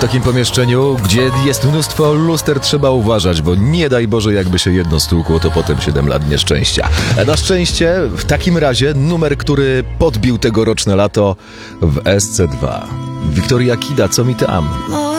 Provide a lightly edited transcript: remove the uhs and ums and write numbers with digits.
takim pomieszczeniu, gdzie jest mnóstwo luster, trzeba uważać, bo nie daj Boże, jakby się jedno stłukło, to potem 7 lat nieszczęścia. Na szczęście w takim razie numer, który podbił tegoroczne lato w SC2. Wiktoria Kida, co mi tam?